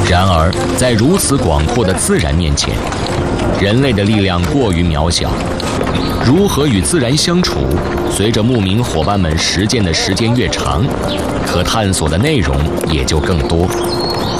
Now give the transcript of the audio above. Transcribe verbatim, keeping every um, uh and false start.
然而，在如此广阔的自然面前，人类的力量过于渺小。如何与自然相处，随着牧民伙伴们实践的时间越长，可探索的内容也就更多。